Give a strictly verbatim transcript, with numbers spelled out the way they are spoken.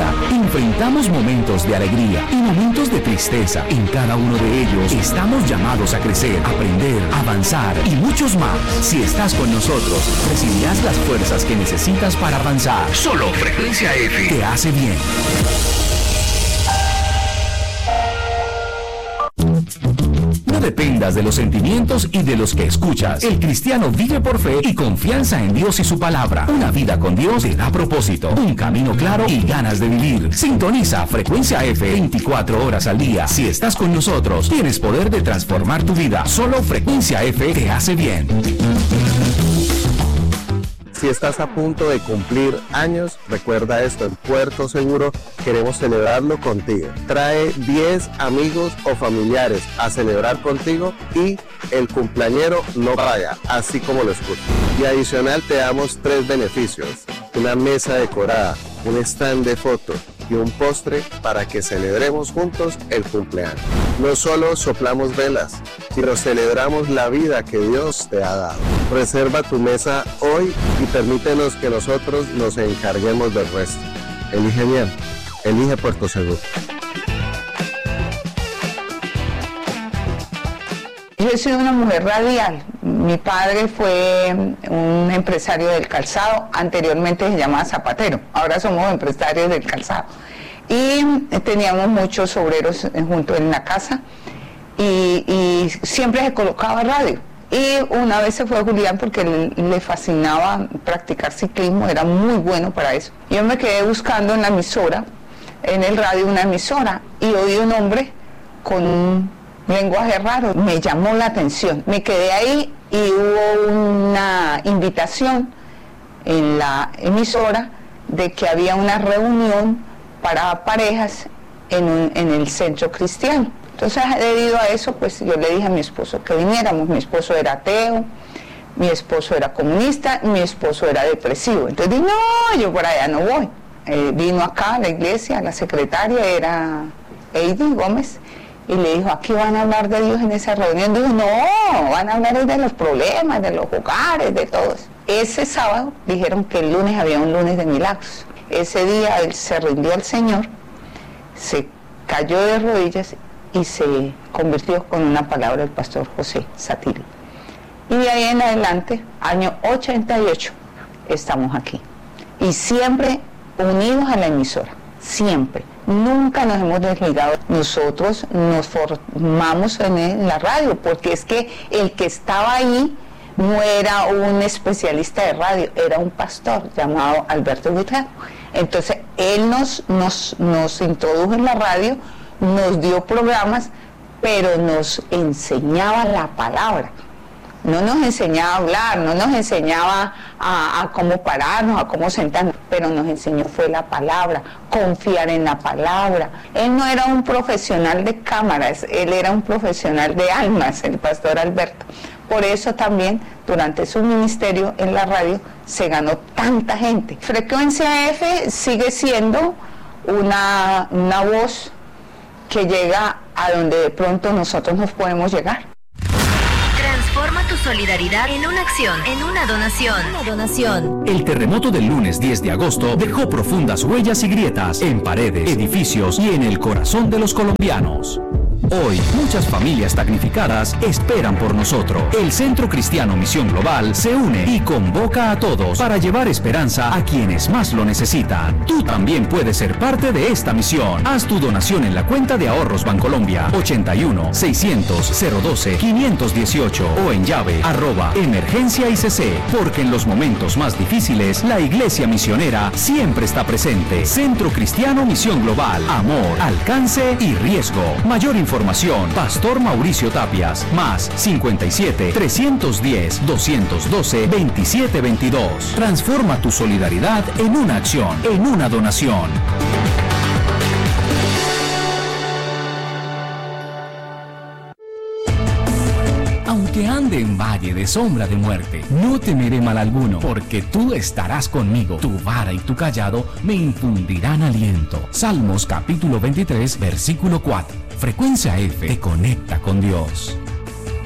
vida enfrentamos momentos de alegría y momentos de tristeza. En cada uno de ellos estamos llamados a crecer, aprender, avanzar y muchos más. Si estás con nosotros, recibirás las fuerzas que necesitas para avanzar. Solo Frecuencia F te hace bien. No dependas de los sentimientos y de los que escuchas. El cristiano vive por fe y confianza en Dios y su palabra. Una vida con Dios te da propósito, un camino claro y ganas de vivir. Sintoniza Frecuencia F veinticuatro horas al día. Si estás con nosotros, tienes poder de transformar tu vida. Solo Frecuencia F te hace bien. Si estás a punto de cumplir años, recuerda esto, en Puerto Seguro queremos celebrarlo contigo. Trae diez amigos o familiares a celebrar contigo y el cumpleañero no paga, así como lo escuchas. Y adicional te damos tres beneficios: una mesa decorada, un stand de fotos y un postre para que celebremos juntos el cumpleaños. No solo soplamos velas, sino celebramos la vida que Dios te ha dado. Reserva tu mesa hoy y permítenos que nosotros nos encarguemos del resto. Elige bien, elige Puerto Seguro. Yo he sido una mujer radial. Mi padre fue un empresario del calzado, anteriormente se llamaba zapatero, ahora somos empresarios del calzado. Y teníamos muchos obreros juntos en la casa y, y siempre se colocaba radio. Y una vez se fue Julián porque le, le fascinaba practicar ciclismo, era muy bueno para eso. Yo me quedé buscando en la emisora, en el radio una emisora, y oí un hombre con un lenguaje raro, me llamó la atención. Me quedé ahí y hubo una invitación en la emisora de que había una reunión para parejas en, un, en el centro cristiano. Entonces, debido a eso, pues yo le dije a mi esposo que viniéramos. Mi esposo era ateo, mi esposo era comunista, mi esposo era depresivo. Entonces dije, no, yo por allá no voy. Eh, vino acá a la iglesia, la secretaria era Heidi Gómez, y le dijo, aquí van a hablar de Dios en esa reunión. Dijo, no, van a hablar de los problemas, de los hogares, de todos. Ese sábado dijeron que el lunes había un lunes de milagros. Ese día él se rindió al Señor, se cayó de rodillas y se convirtió con una palabra del pastor José Satiri. Y de ahí en adelante, año ochenta y ocho, estamos aquí. Y siempre unidos a la emisora, siempre. Nunca nos hemos desligado. Nosotros nos formamos en la radio, porque es que el que estaba ahí no era un especialista de radio, era un pastor llamado Alberto Guitarro. Entonces, él nos, nos, nos introdujo en la radio, nos dio programas, pero nos enseñaba la palabra. No nos enseñaba a hablar, no nos enseñaba a, a cómo pararnos, a cómo sentarnos, pero nos enseñó fue la palabra, confiar en la palabra. Él no era un profesional de cámaras, él era un profesional de almas, el pastor Alberto. Por eso también, durante su ministerio en la radio, se ganó tanta gente. Frecuencia F sigue siendo una, una voz que llega a donde de pronto nosotros nos podemos llegar. Transforma tu solidaridad en una acción, en una donación. Una donación. El terremoto del lunes diez de agosto dejó profundas huellas y grietas en paredes, edificios y en el corazón de los colombianos. Hoy, muchas familias damnificadas esperan por nosotros. El Centro Cristiano Misión Global se une y convoca a todos para llevar esperanza a quienes más lo necesitan. Tú también puedes ser parte de esta misión. Haz tu donación en la cuenta de ahorros Bancolombia ochenta y uno, seiscientos, cero doce, quinientos dieciocho o en llave arroba emergencia I C C, porque en los momentos más difíciles la Iglesia Misionera siempre está presente. Centro Cristiano Misión Global, amor, alcance y riesgo. Mayor información Información, Pastor Mauricio Tapias, más cincuenta y siete, trescientos diez, doscientos doce, veintisiete veintidós. Transforma tu solidaridad en una acción, en una donación. Aunque ande en valle de sombra de muerte, no temeré mal alguno, porque tú estarás conmigo. Tu vara y tu cayado me infundirán aliento. Salmos capítulo veintitrés, versículo cuatro. Frecuencia F te conecta con Dios.